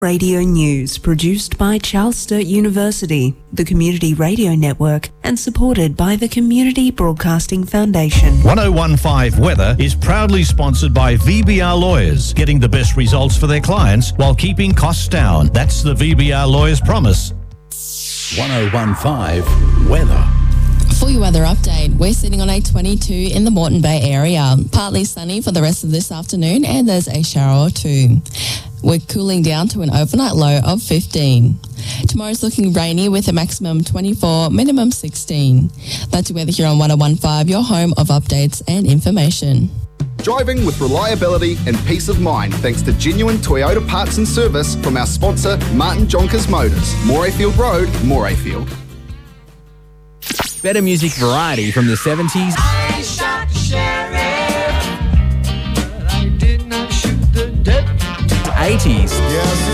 Radio News produced by Charles Sturt University, the Community Radio Network, and supported by the Community Broadcasting Foundation. 1015 Weather is proudly sponsored by VBR Lawyers, getting the best results for their clients while keeping costs down. That's the VBR Lawyers promise. 1015 Weather. For your weather update, we're sitting on a 22 in the Moreton Bay area. Partly sunny for the rest of this afternoon, and there's a shower or two. We're cooling down to an overnight low of 15. Tomorrow's looking rainy with a maximum 24, minimum 16. That's your weather here on 1015, your home of updates and information. Driving with reliability and peace of mind thanks to genuine Toyota parts and service from our sponsor, Martin Jonkers Motors. Morayfield Road, Morayfield. Better music variety from the 70s. I shot the sheriff, but I did not shoot the deputy. 80s. Yes.